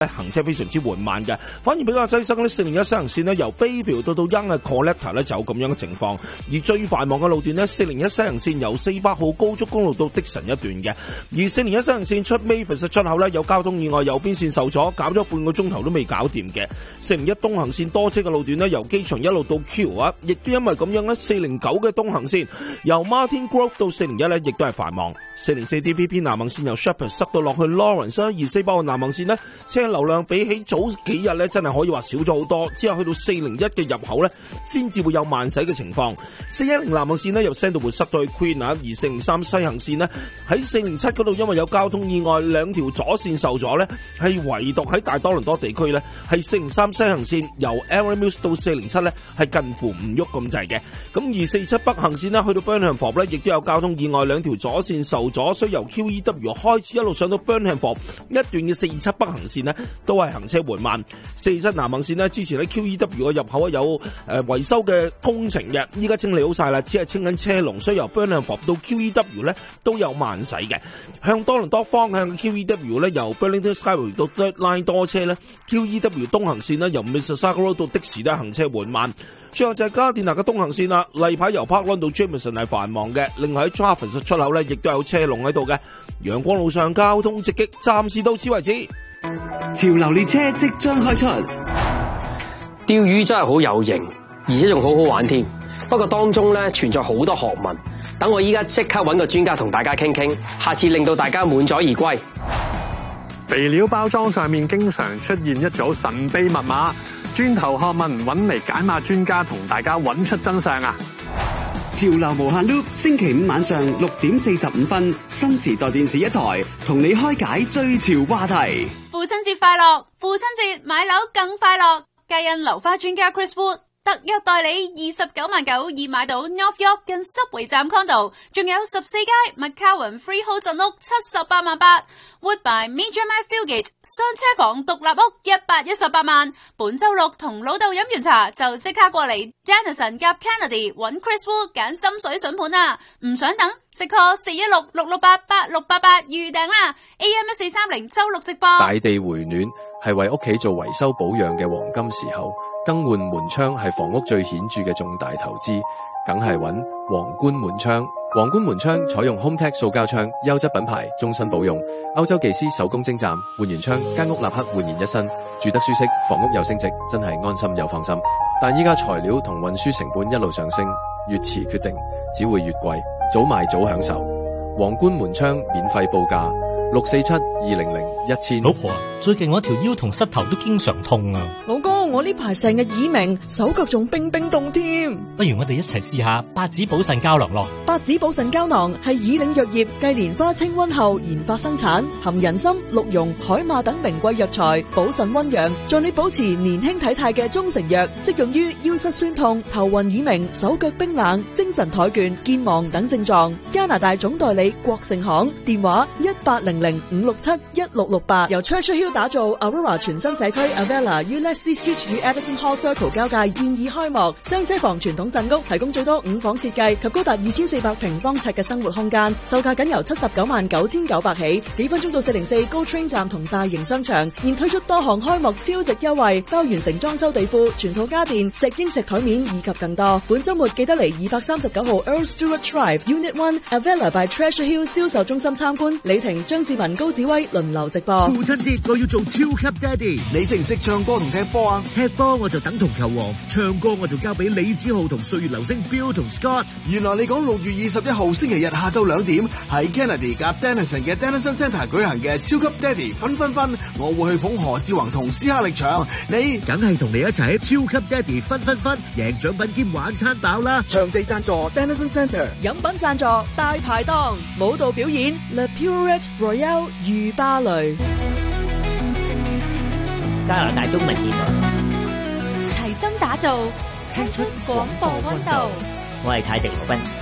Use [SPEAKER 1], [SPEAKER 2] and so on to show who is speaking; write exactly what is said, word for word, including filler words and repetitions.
[SPEAKER 1] 行車非常之緩慢嘅，反而比較擠塞呢四零一西行線呢由 Bayview 到到 Yonge 嘅 Collector 呢就有咁樣嘅情況，而最繁忙嘅路段呢四零一西行線由四百號高速公路到的神一段嘅，而四零一西行線出 Mavis 出口呢有交通意外，右邊線受阻，搞咗半個鐘頭都未搞掂嘅。四零一東行線多車嘅路段呢由機場一路到 Q 啊，亦都因為咁樣呢四零九嘅東行線由 Martin Grove 到四零一呢亦都係繁忙。四零四 D V P 南行線由 Sheppard 塞到落去 Lawrence， 而四百號南行線呢車流量比起早幾日呢真係可以話少咗好多，之後去到四零一嘅入口呢先至會有慢駛嘅情況。四一零南行線呢由 Sandalwood 塞到去 Queen 啊，而四零三西行線呢喺四零七嗰度因為有交通意外，兩條左線受阻呢係唯獨喺大多倫多地區呢係四零三西行線由 Erin Mills 到四零七呢係近乎唔喐咁滯嘅。咁而四七北行線呢去到 Burnham Forum 呢亦都有交通意外，兩條左線受阻，所以由 Q E W 開始一路上到 Burnham Forum 一段嘅四二七北行線呢都係行車緩慢。四二七南行線呢之前喺 Q E W 嘅入口有誒、呃、維修嘅工程嘅，依家清理好晒啦，只係清緊車龍，所以由 Burnham Forum 到 Q E W 呢都有慢駛嘅。向多倫多方向嘅 Q E W 呢由 Burlington Skyway 到 Third Line 多車呢 Q E W 東行線呢由 Mississauga Road 到的士呢行車緩慢。最後就係加電拿嘅東行線啦，例牌由 Park Lawn 到 Jameson 係繁忙嘅，另外喺 Trafford 出口呢亦都有車龍喺度嘅。陽光路上交通直擊，暫時到此為止。
[SPEAKER 2] 潮流列車即將開出，
[SPEAKER 3] 釣魚真係好有型，而且仲好好玩添。不過當中咧存在好多學問，等我依家即刻揾個專家同大家傾傾，下次令到大家滿載而歸。
[SPEAKER 4] 肥料包裝上面經常出現一組神秘密碼，轉頭學問揾嚟解碼專家同大家揾出真相啊！
[SPEAKER 2] 潮流無限 loop， 星期五晚上六點四十五分，新時代電視一台同你開解最潮話題。
[SPEAKER 5] 父親節快樂！父親節買樓更快樂，皆因樓花專家 Chris Wood特約代理二十九萬九已買到 North York 近濕圍站 condo， 仲有十四街 McCowan Freehold 鎮屋七十八萬八 ，Wood by Major My Fieldgate 雙車房獨立屋一百一十八萬。本周六同老豆飲完茶就即刻過嚟 Dennison 夾 Kennedy 揾 Chris Wood 揀心水筍盤啊！唔想等，即 call 四一六六六八八六八八預訂啦 ！A M 一四三零周六直播。
[SPEAKER 6] 大地回暖係為屋企做維修保養嘅黃金時候。更換門窗係房屋最顯著嘅重大投資，梗係揾皇冠門窗。皇冠門窗採用 HomeTech 塑膠窗，優質品牌，終身保用。歐洲技師手工精湛，換完窗間屋立刻煥然一新，住得舒適，房屋又升值，真係安心又放心。但依家材料同運輸成本一路上升，越遲決定只會越貴，早買早享受。皇冠門窗免費報價六四七二零零一千。
[SPEAKER 7] 老婆，最近我條腰同膝頭都經常痛啊。
[SPEAKER 8] 老公，我呢排成日耳鳴，手腳仲冰冰凍添。
[SPEAKER 7] 不如我哋一齊試下八子補腎膠囊咯。
[SPEAKER 8] 八子補腎膠囊係以嶺藥業繼蓮花清瘟後研發生產，含人參、鹿茸、海馬等名貴藥材，補腎溫陽，助你保持年輕體態嘅中成藥，適用於腰膝痠痛、頭暈耳鳴、手腳冰冷、精神怠倦、健忘等症狀。加拿大總代理國盛行，電話一八零零五六七一六六八。由 Treasure Hill 打造 Aurora 全新社區 Avella 於 Leslie Street 與 Edison Hall Circle 交界現已開幕，雙車房傳統鎮屋，提供最多五房設計及高達二千四百平方尺嘅生活空間，售價僅由七十九萬九千九百起，幾分鐘到四零四 Go Train 站同大型商場，現推出多項開幕超值優惠，包完成裝修地庫、全套家電、石英石台面以及更多。本周末記得嚟二百三十九號 Earl Stewart Drive Unit One Avella by Treasure Hill 銷售中心參觀。李婷、張志文、高子威輪流直播。
[SPEAKER 9] 父親節我要做超級爹哋，你識唔識唱歌同踢波啊？踢波我就等同球王，唱歌我就交俾李子浩同歲月流星 Bill 同 Scott。原來你講六月二十一號星期日下晝兩點喺 Kennedy 夾 Dennison 嘅 Dennison Centre 舉行嘅超級爹哋分分分，我會去捧何志宏同斯克力場，你梗係同你一齊喺超級爹哋分分分，贏獎品兼玩餐飽啦！場地贊助 Dennison Centre，
[SPEAKER 8] 飲品贊助大排檔，舞蹈表演 Le Purette Royale 御芭蕾。
[SPEAKER 10] 加拿大中文電台
[SPEAKER 11] 齊心打造，踢出廣播溫度。
[SPEAKER 10] 我係泰迪羅賓。